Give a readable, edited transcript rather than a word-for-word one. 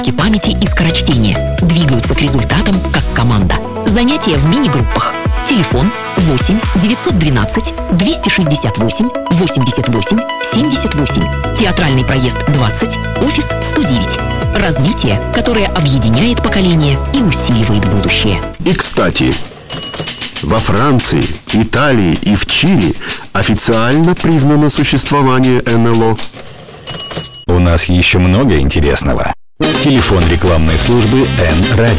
памяти и скорочтения. Двигаются к результатам как команда. Занятия в мини-группах. Телефон 8 912 268 88 78. Театральный проезд 20, офис 109. Развитие, которое объединяет поколения и усиливает будущее. И, кстати, во Франции, Италии и в Чили официально признано существование НЛО. У нас еще много интересного. Телефон рекламной службы Н-Радио.